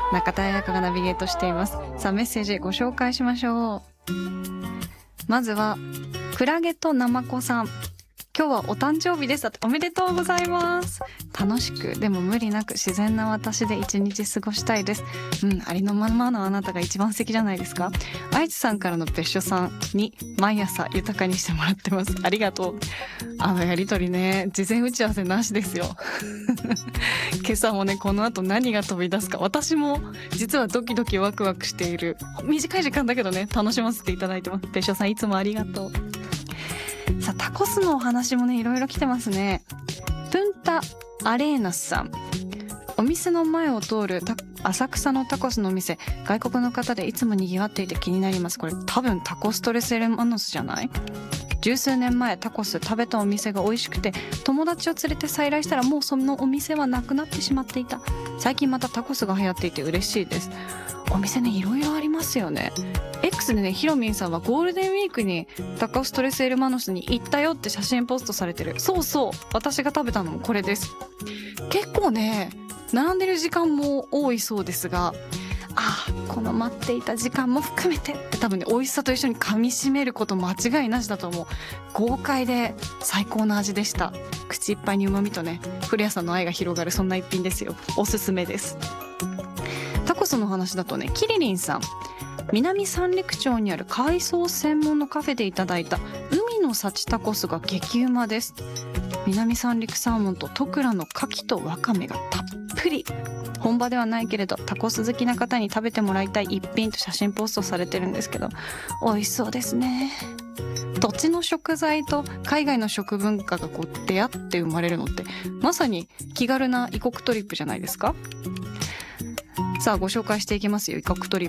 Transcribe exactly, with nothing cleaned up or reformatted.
中田彩香がナビゲートしています。さあ、メッセージご紹介しましょう。まずはクラゲとナマコさん、今日はお誕生日です。おめでとうございます。楽しくでも無理なく自然な私で一日過ごしたいです。うん、ありのままのあなたが一番素敵じゃないですか。愛知さんからの別所さんに毎朝豊かにしてもらってます。ありがとう。あのやりとりね、事前打ち合わせなしですよ。今朝もね、この後何が飛び出すか、私も実はドキドキワクワクしている。短い時間だけどね、楽しませていただいてます。別所さんいつもありがとう。さあ、タコスのお話もね、いろいろ来てますね。プンタアレーナスさん、お店の前を通る浅草のタコスのお店、外国の方でいつも賑わっていて気になります。これ多分タコストレスエルマノスじゃない？十数年前タコス食べたお店が美味しくて友達を連れて再来したらもうそのお店はなくなってしまっていた。最近またタコスが流行っていて嬉しいです。お店ね、いろいろありますよね。 X でね、ヒロミンさんはゴールデンウィークにタコストレスエルマノスに行ったよって写真ポストされてる。そうそう、私が食べたのもこれです。結構ね、並んでる時間も多いそうですが、ああ、この待っていた時間も含めてって多分ね、美味しさと一緒に噛み締めること間違いなしだと思う。豪快で最高の味でした。口いっぱいに旨味とね、古谷さんの愛が広がる、そんな一品ですよ。おすすめです。タコスの話だとね、キリリンさん、南三陸町にある海藻専門のカフェでいただいた海の幸タコスが激うまです。南三陸サーモンとトクラの牡蠣とワカメがたっぷり。本場ではないけれどタコス好きな方に食べてもらいたい一品と写真ポストされてるんですけど、美味しそうですね。土地の食材と海外の食文化がこう出会って生まれるのってまさに気軽な異国トリップじゃないですか。さあ、ご紹介していきますよ。異国トリップ